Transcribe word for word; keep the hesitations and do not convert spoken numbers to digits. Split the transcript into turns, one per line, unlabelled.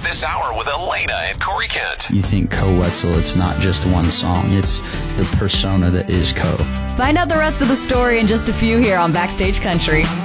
this hour with Elena and Corey Kent.
You think Koe Wetzel, it's not just one song, it's the persona that is Koe.
Find out the rest of the story in just a few here on Backstage Country.